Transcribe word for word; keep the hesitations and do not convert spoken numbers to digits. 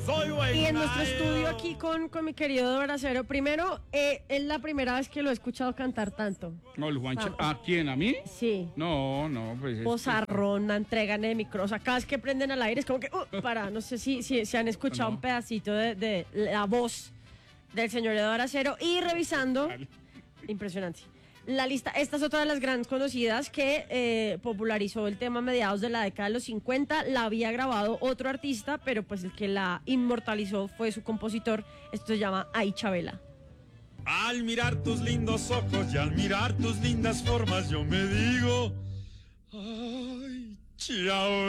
Y en nuestro estudio aquí con, con mi querido Bracero, primero, eh, es la primera vez que lo he escuchado cantar tanto. No, el Juancho. ¿A quién? ¿A mí? Sí. No, no, pues. es- Bozarrón, entregan de micro. O sea, cada vez que prenden al aire es como que, uh, para, no sé si, si, si han escuchado No. un pedacito de, de la voz del señor Eduardo Bracero y revisando. Impresionante. La lista, esta es otra de las grandes conocidas que eh, popularizó el tema a mediados de la década de los cincuenta. La había grabado otro artista, pero pues el que la inmortalizó fue su compositor. Esto se llama Ay Chabela. Al mirar tus lindos ojos y al mirar tus lindas formas, yo me digo, ay, chao.